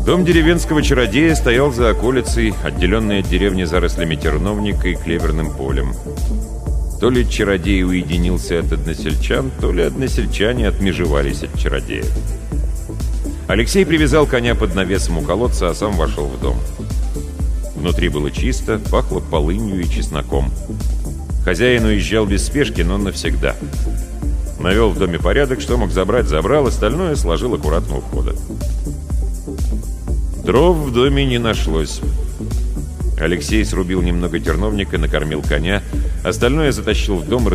Дом деревенского чародея стоял за околицей, отделенной от деревни зарослями терновника и клеверным полем. То ли чародей уединился от односельчан, то ли односельчане отмежевались от чародея. Алексей привязал коня под навесом у колодца, а сам вошел в дом. Внутри было чисто, пахло полынью и чесноком. Хозяин уезжал без спешки, но навсегда. Навел в доме порядок, что мог забрать, забрал, остальное сложил аккуратно у входа. Дров в доме не нашлось. Алексей срубил немного терновника, накормил коня, остальное затащил в дом,